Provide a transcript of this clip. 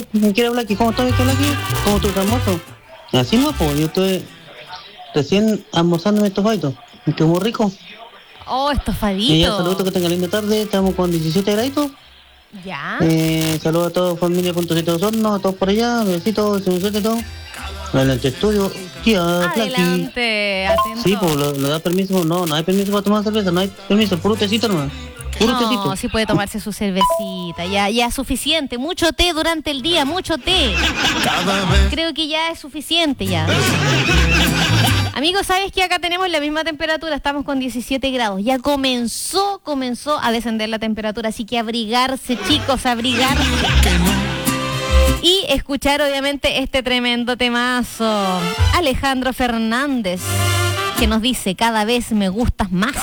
me quiere hablar aquí, ¿cómo estás, aquí? ¿Cómo tú estás, almuerzo? Así no, pues, yo estoy recién almorzándome estos faitos, estoy muy rico. Oh, Y ya, estofadito. saludos, que tengan linda tarde, estamos con 17 graditos. Ya. Saludos a toda familia.7 Osorno, a todos por allá, besitos, un suerte y todo. Adelante, estudio, tía, Flaky. Adelante, atento. Sí, pues, ¿lo da permiso? No, no hay permiso para tomar cerveza, no hay permiso, puro tecito nomás. Puro tecito. No, sí puede tomarse su cervecita, ya es suficiente. Mucho té durante el día, mucho té. Creo que ya es suficiente ya. Amigos, ¿sabes que acá tenemos la misma temperatura? Estamos con 17 grados. Ya comenzó a descender la temperatura, así que abrigarse, chicos, abrigarse. Y escuchar obviamente este tremendo temazo. Alejandro Fernández, que nos dice: cada vez me gustas más.